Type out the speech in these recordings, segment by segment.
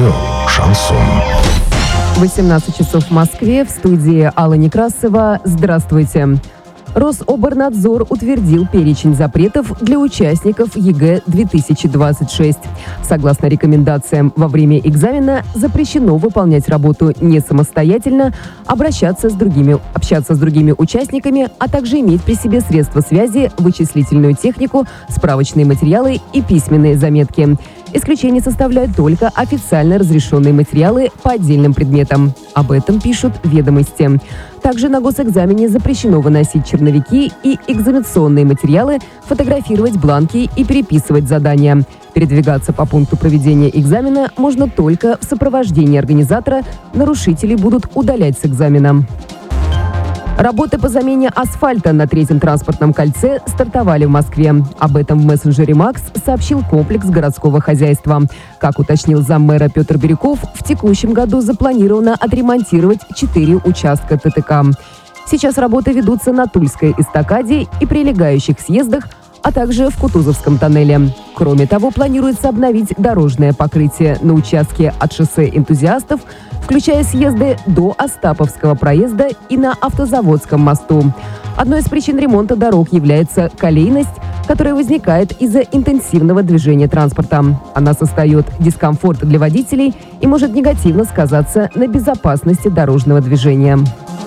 Радио «Шансон». 18 часов в Москве, в студии Алла Некрасова. Здравствуйте. Рособорнадзор утвердил перечень запретов для участников ЕГЭ-2026. Согласно рекомендациям, во время экзамена запрещено выполнять работу не самостоятельно, общаться с другими участниками, а также иметь при себе средства связи, вычислительную технику, справочные материалы и письменные заметки. Исключение составляют только официально разрешенные материалы по отдельным предметам. Об этом пишут «Ведомости». Также на госэкзамене запрещено выносить черновики и экзаменационные материалы, фотографировать бланки и переписывать задания. Передвигаться по пункту проведения экзамена можно только в сопровождении организатора. Нарушители будут удалять с экзамена. Работы по замене асфальта на Третьем транспортном кольце стартовали в Москве. Об этом в мессенджере МАКС сообщил комплекс городского хозяйства. Как уточнил заммэра Петр Бирюков, в текущем году запланировано отремонтировать 4 участка ТТК. Сейчас работы ведутся на Тульской эстакаде и прилегающих съездах, а также в Кутузовском тоннеле. Кроме того, планируется обновить дорожное покрытие на участке от шоссе Энтузиастов, включая съезды до Остаповского проезда и на Автозаводском мосту. Одной из причин ремонта дорог является колейность, которая возникает из-за интенсивного движения транспорта. Она создает дискомфорт для водителей и может негативно сказаться на безопасности дорожного движения.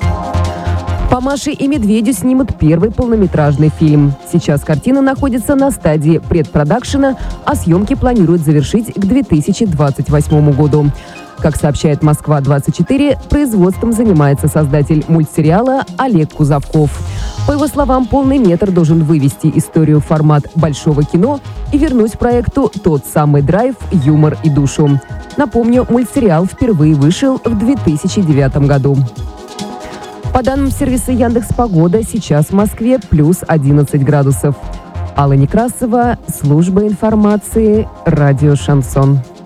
По «Маше и медведю» снимут первый полнометражный фильм. Сейчас картина находится на стадии предпродакшена, а съемки планируют завершить к 2028 году. Как сообщает «Москва-24», производством занимается создатель мультсериала Олег Кузовков. По его словам, полный метр должен вывести историю в формат большого кино и вернуть проекту тот самый драйв, юмор и душу. Напомню, мультсериал впервые вышел в 2009 году. По данным сервиса Яндекс.Погода, сейчас в Москве плюс 11 градусов. Алла Некрасова, служба информации, радио «Шансон».